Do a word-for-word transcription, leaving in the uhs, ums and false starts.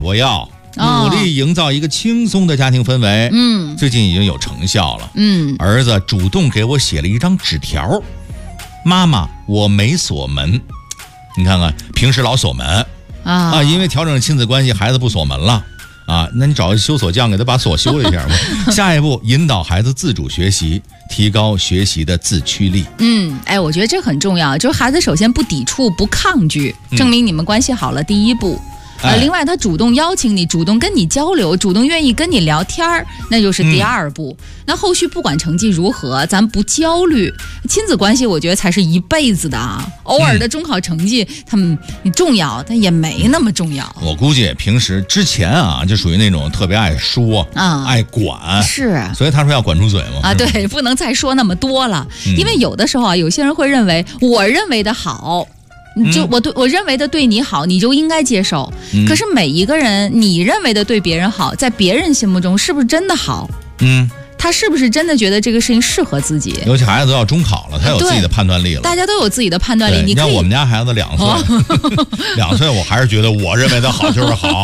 我要努力营造一个轻松的家庭氛围。 嗯， 最近已经有成效了。 嗯， 儿子主动给我写了一张纸条，妈妈，我没锁门。你看看，平时老锁门啊啊，因为调整亲子关系，孩子不锁门了啊，那你找个修锁匠给他把锁修一下吧。下一步，引导孩子自主学习，提高学习的自驱力。 嗯，哎，我觉得这很重要，就是孩子首先不抵触、不抗拒，证明你们关系好了，第一步。呃，另外他主动邀请你，主动跟你交流，主动愿意跟你聊天儿，那就是第二步。嗯、那后续不管成绩如何，咱不焦虑。亲子关系我觉得才是一辈子的啊，偶尔的中考成绩他们重要，但也没那么重要。 我估计平时之前啊，就属于那种特别爱说啊、爱管， 是， 所以他说要管住嘴嘛。 啊，对，不能再说那么多了，嗯、因为有的时候啊，有些人会认为我认为的好。就我对我认为的对你好，你就应该接受。嗯、可是每一个人，你认为的对别人好，在别人心目中是不是真的好？嗯，他是不是真的觉得这个事情适合自己？ 尤其孩子都要中考了，他有自己的判断力了。 大家都有自己的判断力。你像我们家孩子两岁，哦、两岁我还是觉得我认为的好就是好。